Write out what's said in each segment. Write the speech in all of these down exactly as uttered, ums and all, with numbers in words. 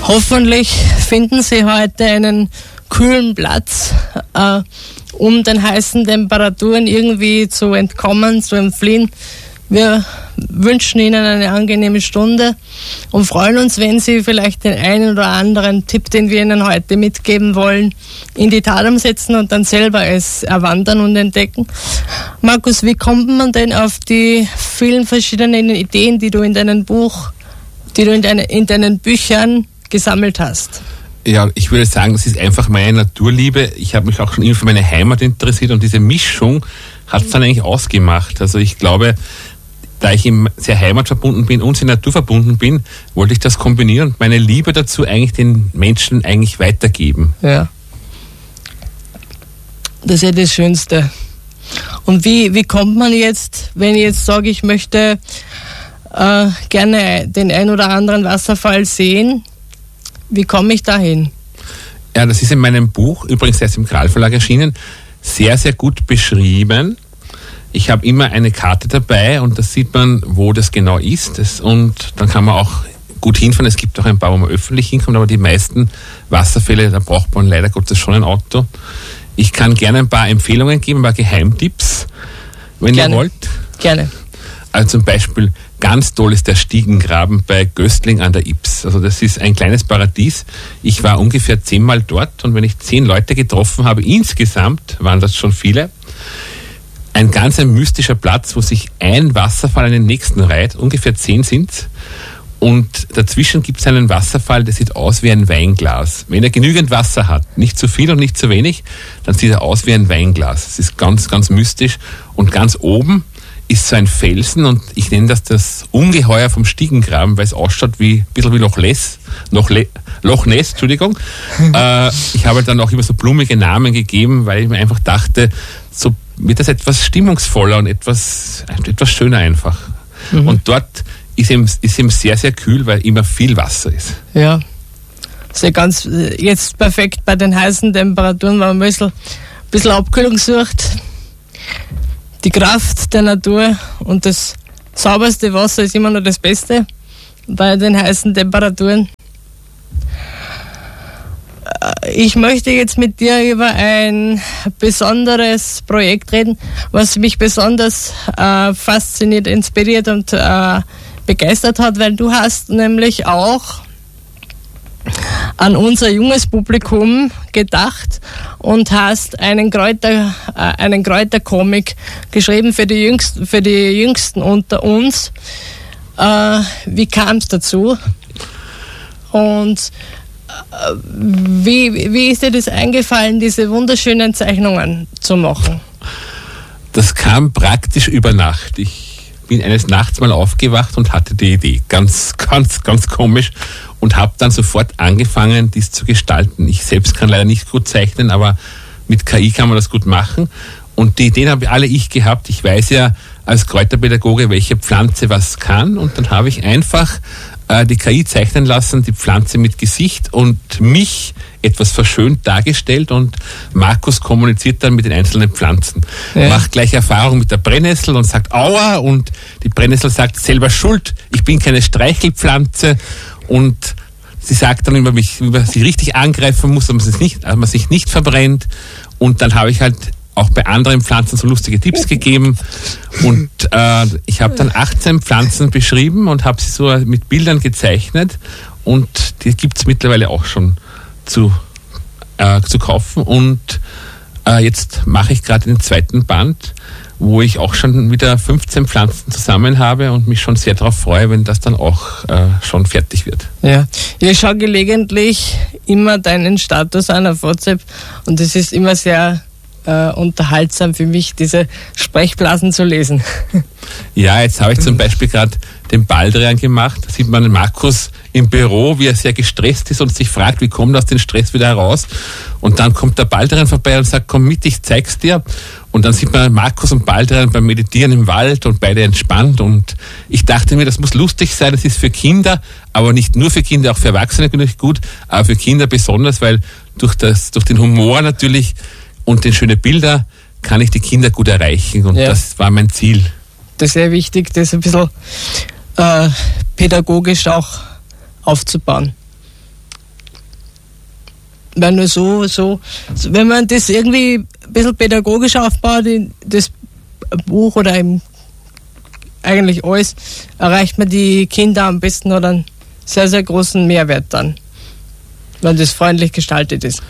Hoffentlich finden Sie heute einen kühlen Platz, äh, um den heißen Temperaturen irgendwie zu entkommen, zu entfliehen. Wir wünschen Ihnen eine angenehme Stunde und freuen uns, wenn Sie vielleicht den einen oder anderen Tipp, den wir Ihnen heute mitgeben wollen, in die Tat umsetzen und dann selber es erwandern und entdecken. Markus, wie kommt man denn auf die vielen verschiedenen Ideen, die du in deinem Buch, die du in, deine, in deinen Büchern gesammelt hast? Ja, ich würde sagen, das ist einfach meine Naturliebe. Ich habe mich auch schon immer für meine Heimat interessiert und diese Mischung hat es dann eigentlich ausgemacht. Also ich glaube, da ich eben sehr heimatverbunden bin und sehr naturverbunden bin, wollte ich das kombinieren und meine Liebe dazu eigentlich den Menschen eigentlich weitergeben. Ja. Das ist ja das Schönste. Und wie, wie kommt man jetzt, wenn ich jetzt sage, ich möchte äh, gerne den ein oder anderen Wasserfall sehen, wie komme ich dahin? Ja, das ist in meinem Buch, übrigens erst im Kral Verlag erschienen, sehr, sehr gut beschrieben. Ich habe immer eine Karte dabei und da sieht man, wo das genau ist. Das, und dann kann man auch gut hinfahren. Es gibt auch ein paar, wo man öffentlich hinkommt, aber die meisten Wasserfälle, da braucht man leider Gottes schon ein Auto. Ich kann gerne ein paar Empfehlungen geben, ein paar Geheimtipps, wenn gerne. ihr wollt. Gerne. Also zum Beispiel, ganz toll ist der Stiegengraben bei Göstling an der Ips. Also das ist ein kleines Paradies. Ich war ungefähr zehnmal dort und wenn ich zehn Leute getroffen habe, insgesamt waren das schon viele, ein ganz ein mystischer Platz, wo sich ein Wasserfall an den nächsten reiht, ungefähr zehn sind's. Und dazwischen gibt es einen Wasserfall, der sieht aus wie ein Weinglas. Wenn er genügend Wasser hat, nicht zu viel und nicht zu wenig, dann sieht er aus wie ein Weinglas. Das ist ganz, ganz mystisch. Und ganz oben ist so ein Felsen und ich nenne das das Ungeheuer vom Stiegengraben, weil es ausschaut wie ein bisschen wie Loch Ness, Loch, Le, Loch Ness, Entschuldigung. äh, ich habe dann auch immer so blumige Namen gegeben, weil ich mir einfach dachte, so wird das etwas stimmungsvoller und etwas, etwas schöner einfach. Mhm. Und dort ist eben, ist eben sehr, sehr kühl, weil immer viel Wasser ist. Ja, sehr ganz, jetzt perfekt bei den heißen Temperaturen, wenn man ein bisschen, ein bisschen Abkühlung sucht. Die Kraft der Natur und das sauberste Wasser ist immer noch das Beste bei den heißen Temperaturen. Ich möchte jetzt mit dir über ein besonderes Projekt reden, was mich besonders äh, fasziniert, inspiriert und äh, begeistert hat, weil du hast nämlich auch an unser junges Publikum gedacht und hast einen Kräuter, äh, einen Kräutercomic geschrieben für die Jüngsten, für die Jüngsten unter uns. Äh, wie kam es dazu? Und Wie, wie ist dir das eingefallen, diese wunderschönen Zeichnungen zu machen? Das kam praktisch über Nacht. Ich bin eines Nachts mal aufgewacht und hatte die Idee. Ganz, ganz, ganz komisch. Und habe dann sofort angefangen, dies zu gestalten. Ich selbst kann leider nicht gut zeichnen, aber mit K I kann man das gut machen. Und die Ideen habe alle ich gehabt. Ich weiß ja als Kräuterpädagoge, welche Pflanze was kann. Und dann habe ich einfach die K I zeichnen lassen, die Pflanze mit Gesicht und mich etwas verschönt dargestellt und Markus kommuniziert dann mit den einzelnen Pflanzen. Ja. Macht gleich Erfahrung mit der Brennnessel und sagt Aua und die Brennnessel sagt selber schuld, ich bin keine Streichelpflanze und sie sagt dann, wenn man sie richtig angreifen muss, dass man sich nicht, dass man sich nicht verbrennt und dann habe ich halt auch bei anderen Pflanzen so lustige Tipps gegeben und äh, ich habe dann achtzehn Pflanzen beschrieben und habe sie so mit Bildern gezeichnet und die gibt es mittlerweile auch schon zu, äh, zu kaufen und äh, jetzt mache ich gerade den zweiten Band, wo ich auch schon wieder fünfzehn Pflanzen zusammen habe und mich schon sehr darauf freue, wenn das dann auch äh, schon fertig wird. Ja, ich schaue gelegentlich immer deinen Status an auf WhatsApp und es ist immer sehr Äh, unterhaltsam für mich, diese Sprechblasen zu lesen. Ja, jetzt habe ich zum Beispiel gerade den Baldrian gemacht. Da sieht man den Markus im Büro, wie er sehr gestresst ist und sich fragt, wie kommt er aus dem Stress wieder heraus. Und dann kommt der Baldrian vorbei und sagt, komm mit, ich zeig's dir. Und dann sieht man Markus und Baldrian beim Meditieren im Wald und beide entspannt. Und ich dachte mir, das muss lustig sein, das ist für Kinder, aber nicht nur für Kinder, auch für Erwachsene natürlich gut, aber für Kinder besonders, weil durch das, durch den Humor natürlich und den schönen Bilder kann ich die Kinder gut erreichen und ja. Das war mein Ziel. Das ist sehr wichtig, das ein bisschen äh, pädagogisch auch aufzubauen. weil nur so, so, wenn man das irgendwie ein bisschen pädagogisch aufbaut, das Buch oder eben eigentlich alles, erreicht man die Kinder am besten oder einen sehr, sehr großen Mehrwert dann, wenn das freundlich gestaltet ist.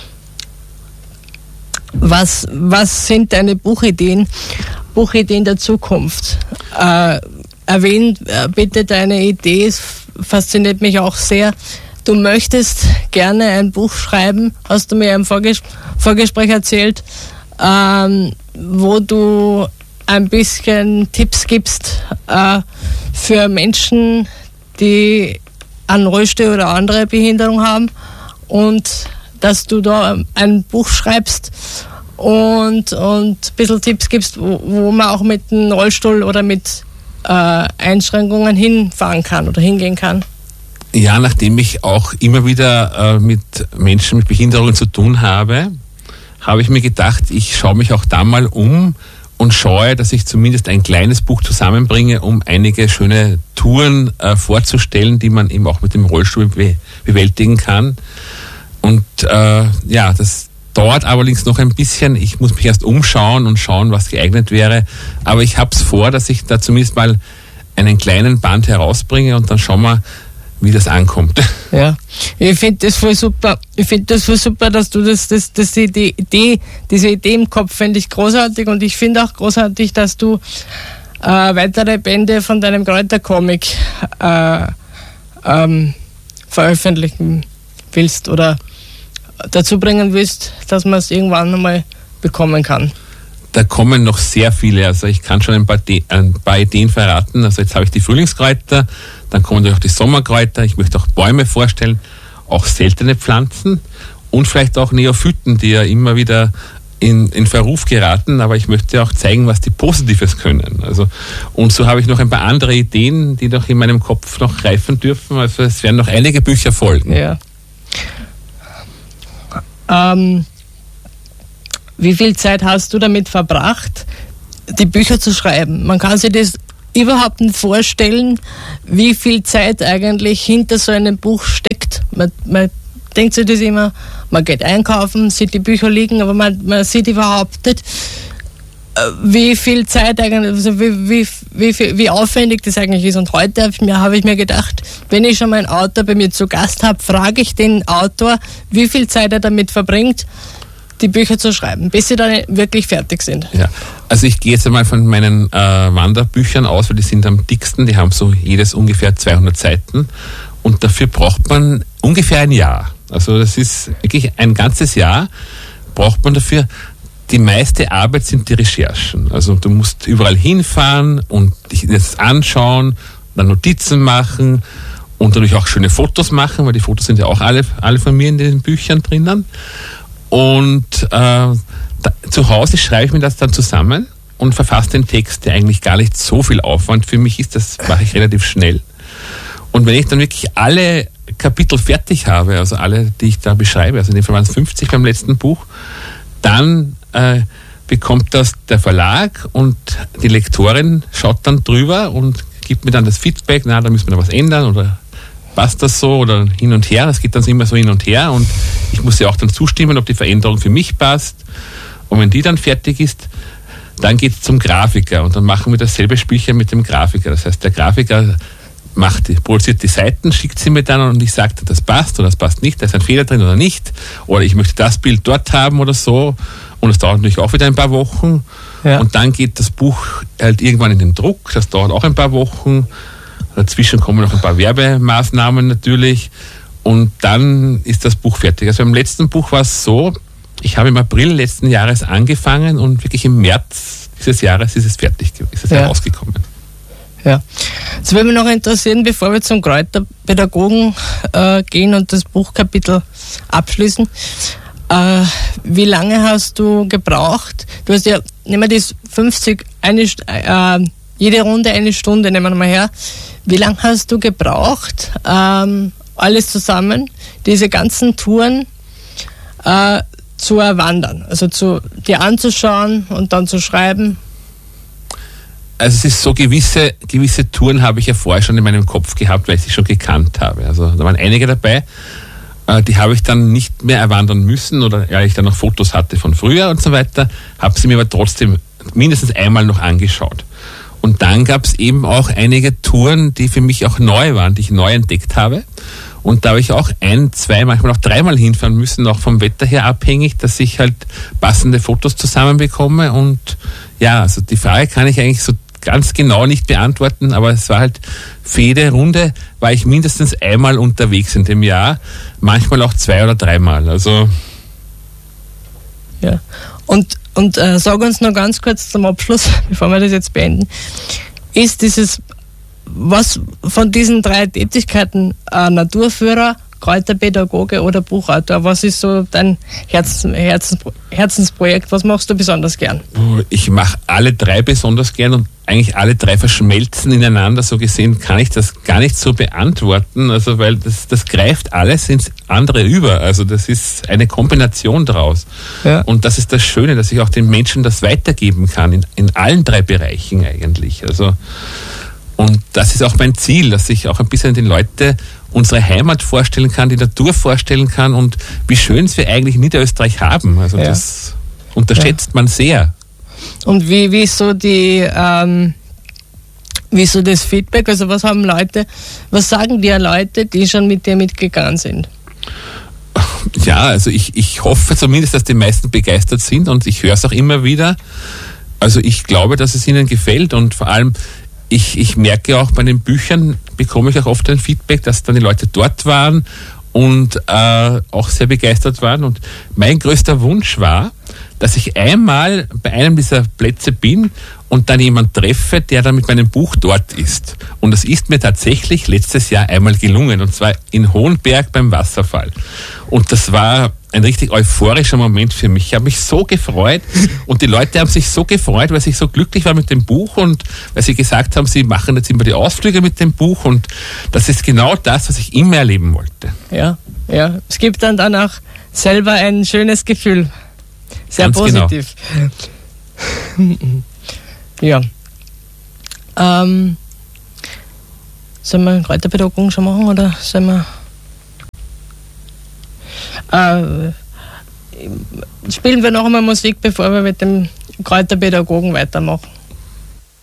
Was, was sind deine Buchideen, Buchideen der Zukunft? Äh, erwähn äh, bitte deine Idee, es fasziniert mich auch sehr. Du möchtest gerne ein Buch schreiben, hast du mir im Vorges- Vorgespräch erzählt, ähm, wo du ein bisschen Tipps gibst äh, für Menschen, die einen Rollstuhl oder andere Behinderung haben, und dass du da ein Buch schreibst und, und ein bisschen Tipps gibst, wo, wo man auch mit einem Rollstuhl oder mit äh, Einschränkungen hinfahren kann oder hingehen kann. Ja, nachdem ich auch immer wieder äh, mit Menschen mit Behinderungen zu tun habe, habe ich mir gedacht, ich schaue mich auch da mal um und schaue, dass ich zumindest ein kleines Buch zusammenbringe, um einige schöne Touren äh, vorzustellen, die man eben auch mit dem Rollstuhl be- bewältigen kann. Und äh, ja, das dauert allerdings noch ein bisschen. Ich muss mich erst umschauen und schauen, was geeignet wäre. Aber ich habe es vor, dass ich da zumindest mal einen kleinen Band herausbringe und dann schauen wir, wie das ankommt. Ja, ich finde das voll super. Ich finde das voll super, dass du das, das, das die Idee, diese Idee im Kopf finde ich großartig, und ich finde auch großartig, dass du äh, weitere Bände von deinem Kräutercomic äh, ähm, veröffentlichen willst oder dazu bringen willst, dass man es irgendwann einmal bekommen kann. Da kommen noch sehr viele, also ich kann schon ein paar, De- ein paar Ideen verraten. Also jetzt habe ich die Frühlingskräuter, dann kommen natürlich auch die Sommerkräuter, ich möchte auch Bäume vorstellen, auch seltene Pflanzen und vielleicht auch Neophyten, die ja immer wieder in, in Verruf geraten, aber ich möchte auch zeigen, was die Positives können. Also, und so habe ich noch ein paar andere Ideen, die noch in meinem Kopf noch reifen dürfen, also es werden noch einige Bücher folgen. Ja. Ähm... Wie viel Zeit hast du damit verbracht, die Bücher zu schreiben? Man kann sich das überhaupt nicht vorstellen, wie viel Zeit eigentlich hinter so einem Buch steckt. Man, man denkt sich das immer, man geht einkaufen, sieht die Bücher liegen, aber man, man sieht überhaupt nicht, wie viel Zeit eigentlich, also wie, wie, wie, wie aufwendig das eigentlich ist. Und heute habe ich, mir, habe ich mir gedacht, wenn ich schon mal einen Autor bei mir zu Gast habe, frage ich den Autor, wie viel Zeit er damit verbringt, die Bücher zu schreiben, bis sie dann wirklich fertig sind. Ja, also ich gehe jetzt einmal von meinen äh, Wanderbüchern aus, weil die sind am dicksten, die haben so jedes ungefähr zweihundert Seiten, und dafür braucht man ungefähr ein Jahr. Also das ist wirklich ein ganzes Jahr braucht man dafür. Die meiste Arbeit sind die Recherchen. Also du musst überall hinfahren und dich das anschauen, dann Notizen machen und natürlich auch schöne Fotos machen, weil die Fotos sind ja auch alle, alle von mir in den Büchern drinnen. Und äh, da, zu Hause schreibe ich mir das dann zusammen und verfasse den Text, der eigentlich gar nicht so viel Aufwand für mich ist. Das mache ich relativ schnell. Und wenn ich dann wirklich alle Kapitel fertig habe, also alle, die ich da beschreibe, also in dem Fall waren es fünfzig beim letzten Buch, dann äh, bekommt das der Verlag und die Lektorin schaut dann drüber und gibt mir dann das Feedback, na, da müssen wir da was ändern oder passt das so oder hin und her. Das geht dann immer so hin und her und ich muss ja auch dann zustimmen, ob die Veränderung für mich passt. Und wenn die dann fertig ist, dann geht es zum Grafiker und dann machen wir dasselbe Spielchen mit dem Grafiker. Das heißt, der Grafiker macht, produziert die Seiten, schickt sie mir dann und ich sage, das passt oder das passt nicht, da ist ein Fehler drin oder nicht. Oder ich möchte das Bild dort haben oder so. Und das dauert natürlich auch wieder ein paar Wochen. Ja. Und dann geht das Buch halt irgendwann in den Druck. Das dauert auch ein paar Wochen. Dazwischen kommen noch ein paar Werbemaßnahmen natürlich. Und dann ist das Buch fertig. Also beim letzten Buch war es so, ich habe im April letzten Jahres angefangen und wirklich im März dieses Jahres ist es fertig, ist es ja. herausgekommen. Ja. Das würde mich noch interessieren, bevor wir zum Kräuterpädagogen äh, gehen und das Buchkapitel abschließen. Äh, wie lange hast du gebraucht? Du hast ja, nehmen wir das fünfzig, eine, äh, jede Runde eine Stunde, nehmen wir mal her. Wie lange hast du gebraucht, ähm, alles zusammen, diese ganzen Touren äh, zu erwandern, also zu dir anzuschauen und dann zu schreiben? Also es ist so, gewisse, gewisse Touren habe ich ja vorher schon in meinem Kopf gehabt, weil ich sie schon gekannt habe. Also da waren einige dabei. Äh, die habe ich dann nicht mehr erwandern müssen oder ja, ich dann noch Fotos hatte von früher und so weiter, habe sie mir aber trotzdem mindestens einmal noch angeschaut. Und dann gab es eben auch einige Touren, die für mich auch neu waren, die ich neu entdeckt habe. Und da habe ich auch ein, zwei, manchmal auch dreimal hinfahren müssen, auch vom Wetter her abhängig, dass ich halt passende Fotos zusammenbekomme. Und ja, also die Frage kann ich eigentlich so ganz genau nicht beantworten, aber es war halt für jede Runde war ich mindestens einmal unterwegs in dem Jahr, manchmal auch zwei oder dreimal. Also ja, und, und äh, sag uns noch ganz kurz zum Abschluss, bevor wir das jetzt beenden, ist dieses was von diesen drei Tätigkeiten, äh, Naturführer, Kräuterpädagoge oder Buchautor, was ist so dein Herz, Herzens, Herzensprojekt? Was machst du besonders gern? Ich mache alle drei besonders gern und eigentlich alle drei verschmelzen ineinander. So gesehen kann ich das gar nicht so beantworten, also weil das, das greift alles ins andere über. Also das ist eine Kombination daraus. Ja. Und das ist das Schöne, dass ich auch den Menschen das weitergeben kann, in, in allen drei Bereichen eigentlich. Also und das ist auch mein Ziel, dass ich auch ein bisschen den Leuten unsere Heimat vorstellen kann, die Natur vorstellen kann und wie schön es wir eigentlich in Niederösterreich haben. Also ja. Das unterschätzt ja. man sehr. Und wie, wie ist so die, ähm, wie ist so das Feedback? Also was haben Leute, was sagen dir Leute, die schon mit dir mitgegangen sind? Ja, also ich, ich hoffe zumindest, dass die meisten begeistert sind und ich höre es auch immer wieder. Also ich glaube, dass es ihnen gefällt und vor allem Ich, ich merke auch bei den Büchern, bekomme ich auch oft ein Feedback, dass dann die Leute dort waren und äh, auch sehr begeistert waren. Und mein größter Wunsch war, dass ich einmal bei einem dieser Plätze bin und dann jemand treffe, der dann mit meinem Buch dort ist. Und das ist mir tatsächlich letztes Jahr einmal gelungen, und zwar in Hohenberg beim Wasserfall. Und das war ein richtig euphorischer Moment für mich. Ich habe mich so gefreut und die Leute haben sich so gefreut, weil sie so glücklich waren mit dem Buch und weil sie gesagt haben, sie machen jetzt immer die Ausflüge mit dem Buch und das ist genau das, was ich immer erleben wollte. Ja, ja. Es gibt dann danach selber ein schönes Gefühl. Sehr Ganz positiv. Genau. Ja. Ähm, sollen wir Kräuterpädagogen schon machen oder sollen wir... Äh, spielen wir noch einmal Musik, bevor wir mit dem Kräuterpädagogen weitermachen.